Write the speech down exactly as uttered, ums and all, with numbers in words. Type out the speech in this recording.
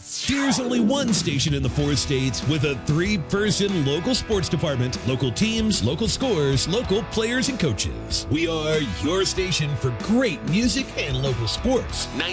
There's only one station in the four states with a three-person local sports department, local teams, local scores, local players and coaches. We are your station for great music and local sports. ninety